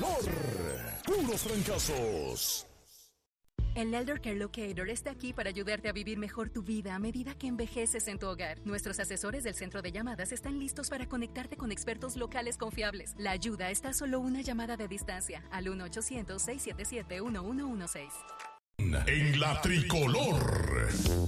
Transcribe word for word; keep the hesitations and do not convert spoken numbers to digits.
tricolor. Puros fracasos. El Elder Care Locator está aquí para ayudarte a vivir mejor tu vida a medida que envejeces en tu hogar. Nuestros asesores del centro de llamadas están listos para conectarte con expertos locales confiables. La ayuda está a solo una llamada de distancia, al uno ochocientos, seiscientos setenta y siete, uno uno uno seis. En la tricolor.